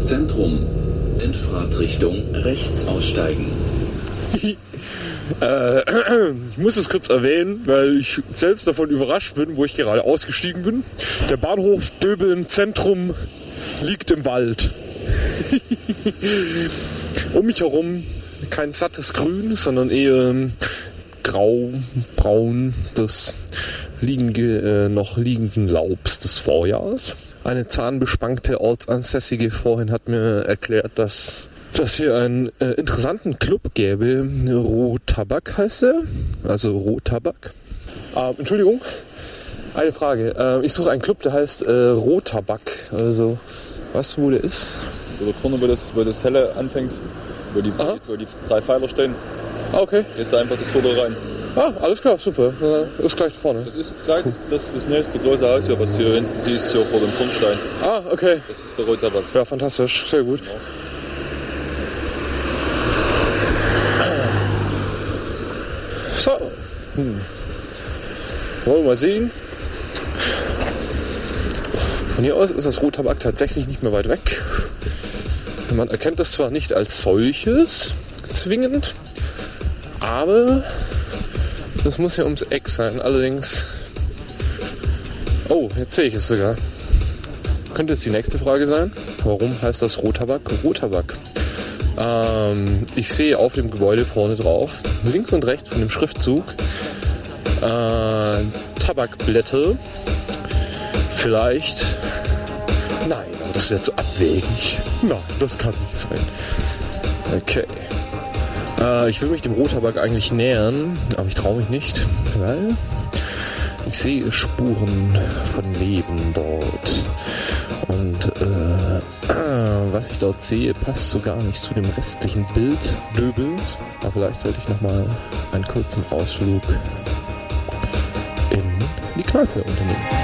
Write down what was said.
Zentrum. In Fahrtrichtung rechts aussteigen. Ich muss es kurz erwähnen, weil ich selbst davon überrascht bin, wo ich gerade ausgestiegen bin. Der Bahnhof Döbeln Zentrum liegt im Wald. Um mich herum kein sattes Grün, sondern eher grau, braun des noch liegenden Laubs des Vorjahrs. Eine zahnbespannte Ortsansässige vorhin hat mir erklärt, dass hier einen interessanten Club gäbe. Rohtabak heißt er, also Rohtabak. Entschuldigung, eine Frage. Ich suche einen Club, der heißt Rohtabak. Also, weißt du, wo der ist? Dort vorne, wo das Helle anfängt, wo die 3 Pfeiler stehen. Ah, okay. Gehst du einfach das Tor da rein. Ah, alles klar, super. Ist gleich vorne. Das ist gleich das nächste große Haus hier, was du hier hinten siehst, hier vor dem Grundstein. Ah, okay. Das ist der Rohtabak. Ja, fantastisch. Sehr gut. Ja. So. Wollen wir mal sehen. Von hier aus ist das Rohtabak tatsächlich nicht mehr weit weg. Man erkennt das zwar nicht als solches zwingend, aber das muss ja ums Eck sein. Allerdings... Oh, jetzt sehe ich es sogar. Könnte jetzt die nächste Frage sein. Warum heißt das Rohtabak Rohtabak? Ich sehe auf dem Gebäude vorne drauf, links und rechts von dem Schriftzug, Tabakblätter. Vielleicht... Nein, aber das wäre zu abwegig. Nein, das kann nicht sein. Okay. Ich will mich dem Rohtabak eigentlich nähern, aber ich traue mich nicht, weil ich sehe Spuren von Leben dort. Und was ich dort sehe, passt so gar nicht zu dem restlichen Bild Döbelns. Aber vielleicht sollte ich nochmal einen kurzen Ausflug in die Kneipe unternehmen.